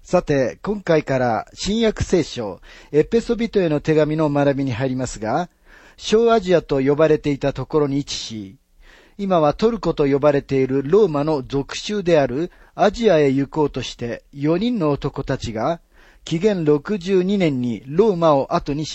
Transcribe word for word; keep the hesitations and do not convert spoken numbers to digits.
さて、今回から新約聖書、エペソビトへの手紙の学びに入りますが、小アジアと呼ばれていたところに位置し、今はトルコと呼ばれているローマの属州であるアジアへ行こうとしてよにんの男たちが紀元ろくじゅうにねんにローマを後にし